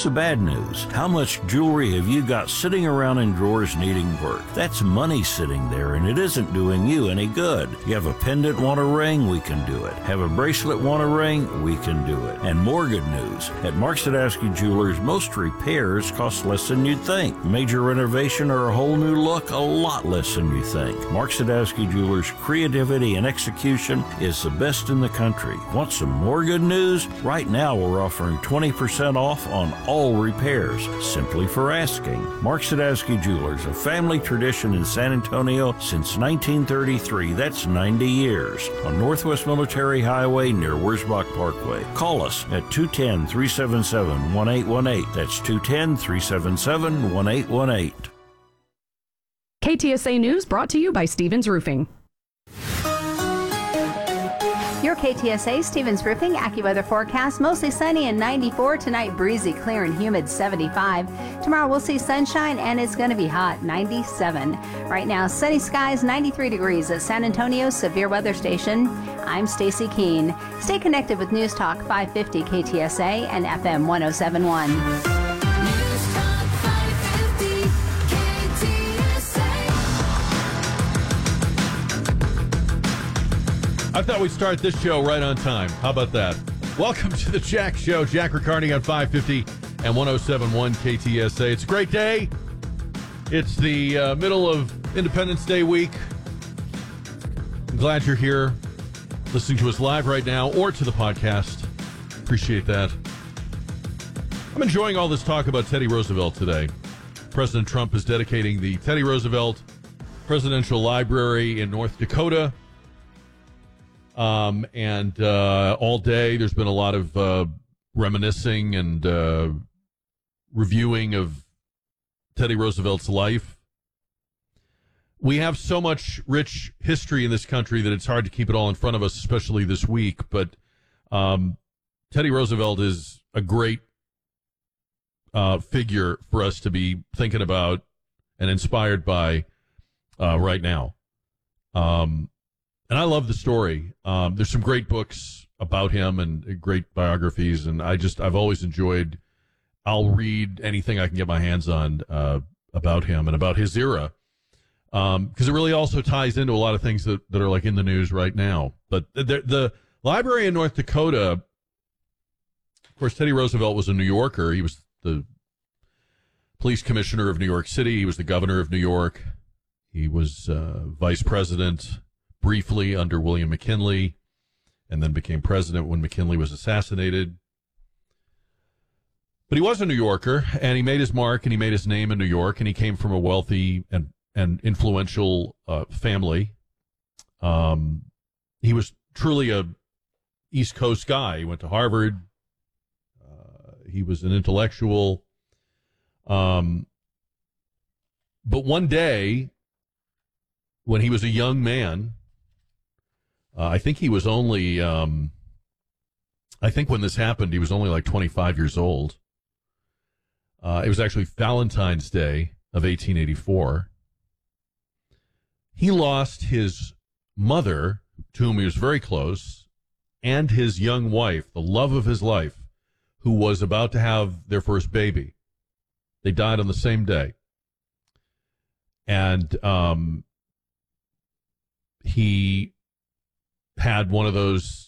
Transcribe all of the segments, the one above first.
the bad news? How much jewelry have you got sitting around in drawers needing work? That's money sitting there, and it isn't doing you any good. You have a pendant, want a ring? We can do it. Have a bracelet, want a ring? We can do it. And more good news. At Mark Sadowski Jewelers, most repairs cost less than you'd think. Major renovation or a whole new look, a lot less than you think. Mark Sadowski Jewelers' creativity and execution is the best in the country. Want some more good news? Right now we're offering 20% off on all repairs, simply for asking. Mark Sadowski Jewelers, a family tradition in San Antonio since 1933. That's 90 years. On Northwest Military Highway near Wurzbach Parkway. Call us at 210-377-1818. That's 210-377-1818. KTSA News brought to you by Stevens Roofing. Your KTSA Stevens Roofing AccuWeather forecast, mostly sunny and 94. Tonight, breezy, clear and humid, 75. Tomorrow, we'll see sunshine and it's going to be hot, 97. Right now, sunny skies, 93 degrees at San Antonio Severe Weather Station. I'm Stacy Keene. Stay connected with News Talk 550 KTSA and FM 1071. I thought we'd start this show right on time. How about that? Welcome to the Jack Show. Jack Riccardi on 550 and 1071 KTSA. It's a great day. It's the middle of Independence Day week. I'm glad you're here listening to us live right now or to the podcast. Appreciate that. I'm enjoying all this talk about Teddy Roosevelt today. President Trump is dedicating the Teddy Roosevelt Presidential Library in North Dakota. And all day there's been a lot of reminiscing and reviewing of Teddy Roosevelt's life. We have so much rich history in this country that it's hard to keep it all in front of us, especially this week. But Teddy Roosevelt is a great figure for us to be thinking about and inspired by right now. And I love the story. There's some great books about him and great biographies, and I've always enjoyed. I'll read anything I can get my hands on about him and about his era, because it really also ties into a lot of things that are like in the news right now. But the library in North Dakota, of course, Teddy Roosevelt was a New Yorker. He was the police commissioner of New York City. He was the governor of New York. He was vice president briefly under William McKinley, and then became president when McKinley was assassinated. But he was a New Yorker, and he made his mark, and he made his name in New York, and he came from a wealthy and influential family. He was truly a East Coast guy. He went to Harvard. He was an intellectual. But one day, when he was a young man, I think he was only, I think when this happened, he was only like 25 years old. It was actually Valentine's Day of 1884. He lost his mother, to whom he was very close, and his young wife, the love of his life, who was about to have their first baby. They died on the same day. And he had one of those,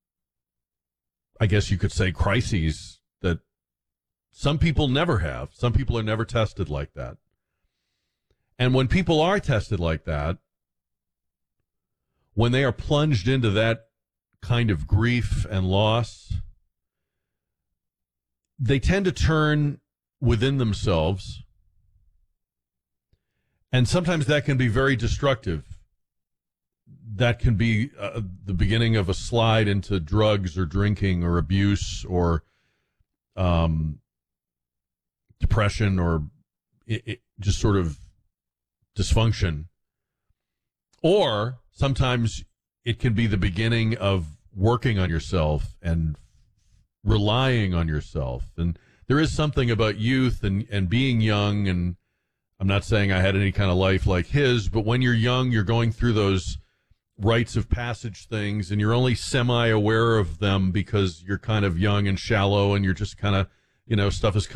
I guess you could say, crises that some people never have. Some people are never tested like that. And when people are tested like that, when they are plunged into that kind of grief and loss, they tend to turn within themselves. And sometimes that can be very destructive. That can be the beginning of a slide into drugs or drinking or abuse or depression or just sort of dysfunction. Or sometimes it can be the beginning of working on yourself and relying on yourself. And there is something about youth and being young, and I'm not saying I had any kind of life like his, but when you're young, you're going through those rites of passage things, and you're only semi-aware of them because you're kind of young and shallow, and you're just kind of, stuff is